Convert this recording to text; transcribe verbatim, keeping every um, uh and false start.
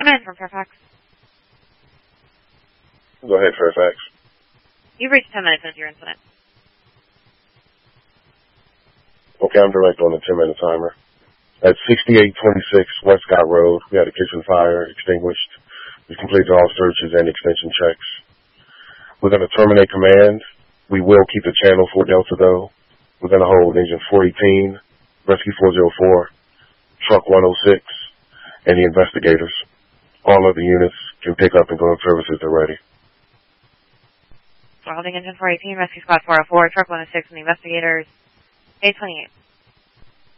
in from Fairfax. Go ahead, Fairfax. You've reached ten minutes into your incident. Okay, I'm direct on the ten-minute timer. At sixty-eight twenty-six West Scott Road, we had a kitchen fire extinguished. We completed all searches and extension checks. We're going to terminate command. We will keep the channel for Delta, though. We're going to hold engine four eighteen, rescue four oh four, truck one oh six, and the investigators. All other units can pick up and go in service if they're ready. We're holding engine four eighteen, rescue squad four oh four, truck one oh six, and the investigators. eight twenty-eight.